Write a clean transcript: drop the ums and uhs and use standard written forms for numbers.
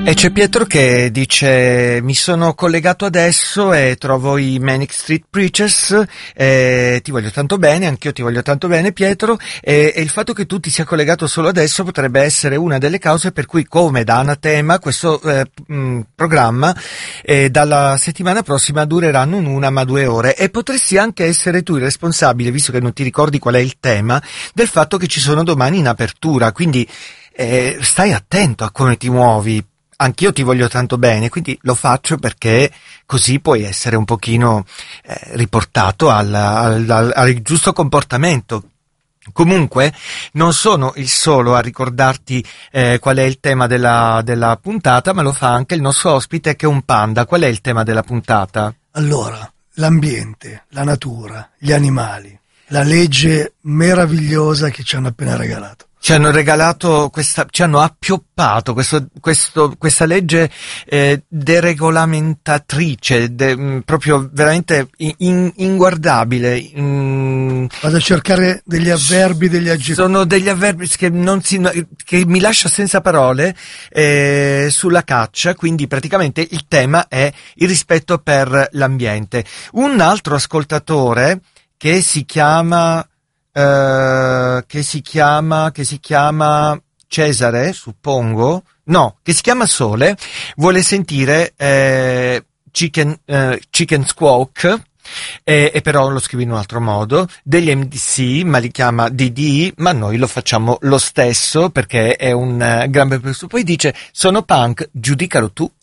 E c'è Pietro che dice: mi sono collegato adesso e trovo i Manic Street Preachers, ti voglio tanto bene, anch'io ti voglio tanto bene Pietro, e il fatto che tu ti sia collegato solo adesso potrebbe essere una delle cause per cui, come da Anatema, questo programma dalla settimana prossima durerà non una ma 2 ore, e potresti anche essere tu il responsabile, visto che non ti ricordi qual è il tema, del fatto che ci sono domani in apertura, quindi stai attento a come ti muovi. Anch'io ti voglio tanto bene, quindi lo faccio perché così puoi essere un pochino riportato al giusto comportamento. Comunque non sono il solo a ricordarti qual è il tema della puntata, ma lo fa anche il nostro ospite che è un panda. Qual è il tema della puntata? Allora, l'ambiente, la natura, gli animali, la legge meravigliosa che ci hanno appena regalato. Ci hanno regalato ci hanno appioppato questa legge deregolamentatrice, proprio veramente inguardabile. Vado a cercare degli avverbi, degli aggettivi. Sono degli avverbi che che mi lascia senza parole sulla caccia, quindi praticamente il tema è il rispetto per l'ambiente. Un altro ascoltatore che si chiama Cesare, suppongo, no, che si chiama Sole, vuole sentire Chicken Squawk, e però lo scrive in un altro modo, degli MDC, ma li chiama DD, ma noi lo facciamo lo stesso perché è un gran bel pezzo. Poi dice: sono punk, giudicalo tu.